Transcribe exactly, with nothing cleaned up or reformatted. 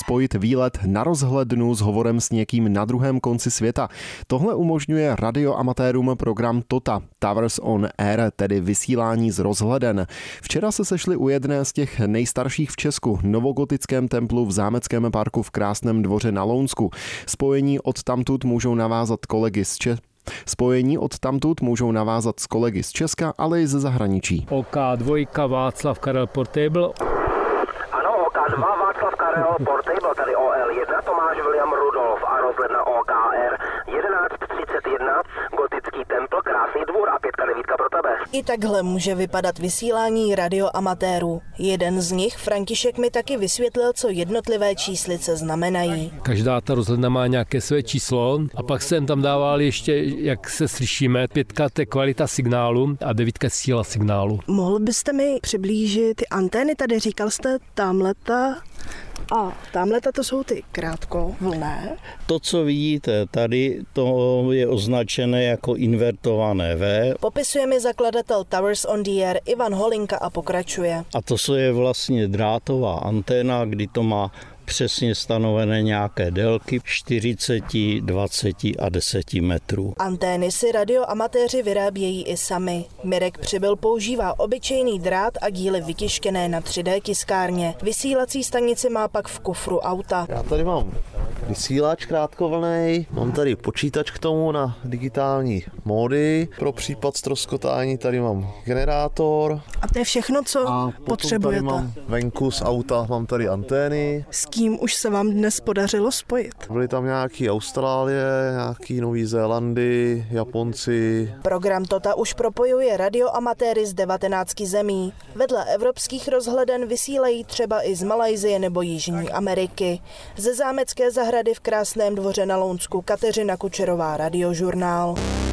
spojit výlet na rozhlednu s hovorem s někým na druhém konci světa. Tohle umožňuje radioamatérům program Tota, Towers on Air, tedy vysílání z rozhleden. Včera se sešli u jedné z těch nejstarších v Česku, novogotickém templu v Zámeckém parku v Krásném Dvoře na Lounsku. Spojení od tamtud můžou navázat kolegy z Čech. Spojení od tamtud můžou navázat s kolegy z Česka, ale i ze zahraničí. O K dva Václav Karel Portable. Ano, O K dva Václav Karel Portable, tady O L jedna Tomáš William Rudolf a rozhledna O K R jedenáct třicet jedna, gotický templ, Krásný dvůr a pětka devítka pro tebe. I takhle může vypadat vysílání radioamatérů. Jeden z nich, František, mi taky vysvětlil, co jednotlivé číslice znamenají. Každá ta rozhledna má nějaké své číslo a pak jsem tam dával ještě, jak se slyšíme, pětka to je kvalita signálu a devítka síla signálu. Mohl byste mi přiblížit ty antény? Tady říkal jste tamhleta a tamhleta to jsou ty krátkovlnné. To, co vidíte tady, to je označené jako invertované V. Popisuje mi zakladatel Towers on the Air Ivan Holinka a pokračuje. A to je vlastně drátová anténa, kdy to má přesně stanovené nějaké délky čtyřicet, dvacet a deset metrů. Antény si radioamatéři vyrábějí i sami. Mirek Přibyl používá obyčejný drát a díly vytištěné na tři dé tiskárně. Vysílací stanici má pak v kufru auta. Já tady mám vysílač krátkovlnnej, mám tady počítač k tomu na digitální módy. Pro případ ztroskotání tady mám generátor. A to je všechno, co a potřebujete. Tady mám venku z auta, mám tady antény. S kým už se vám dnes podařilo spojit? Byly tam nějaký Austrálie, nějaký Nový Zélandy, Japonci. Program Tota už propojuje radioamatéry z devatenácti zemí. Vedle evropských rozhleden vysílají třeba i z Malajsie nebo Jižní Ameriky. Ze zámecké zahrady v Krásném Dvoře na Lounsku Kateřina Kučerová, Radiožurnál.